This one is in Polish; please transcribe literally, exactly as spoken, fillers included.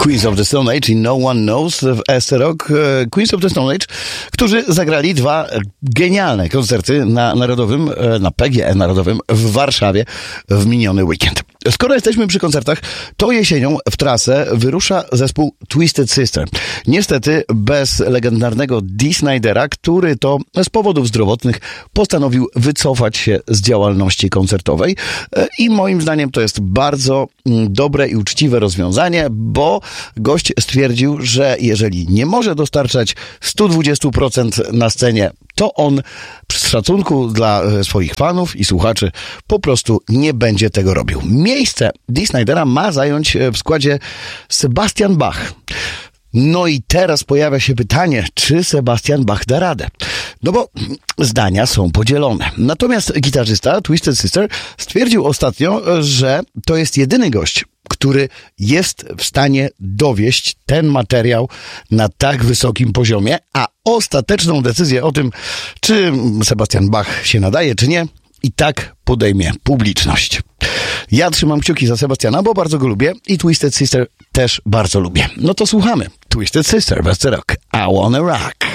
Queens of the Stone Age i No One Knows w S Rock. Queens of the Stone Age, którzy zagrali dwa genialne koncerty na Narodowym, na P G E Narodowym w Warszawie w miniony weekend. Skoro jesteśmy przy koncertach, to jesienią w trasę wyrusza zespół Twisted Sister. Niestety bez legendarnego Dee Snydera, który to z powodów zdrowotnych postanowił wycofać się z działalności koncertowej i moim zdaniem to jest bardzo dobre i uczciwe rozwiązanie, bo gość stwierdził, że jeżeli nie może dostarczać sto dwadzieścia procent na scenie, to on z szacunku dla swoich fanów i słuchaczy po prostu nie będzie tego robił. Miejsce Dee Snydera ma zająć w składzie Sebastian Bach. No i teraz pojawia się pytanie, czy Sebastian Bach da radę? No bo zdania są podzielone. Natomiast gitarzysta Twisted Sister stwierdził ostatnio, że to jest jedyny gość, który jest w stanie dowieść ten materiał na tak wysokim poziomie, a ostateczną decyzję o tym, czy Sebastian Bach się nadaje, czy nie, i tak podejmie publiczność. Ja trzymam kciuki za Sebastiana, bo bardzo go lubię i Twisted Sister też bardzo lubię. No to słuchamy. Twisted Sister, West Rock, I Wanna Rock.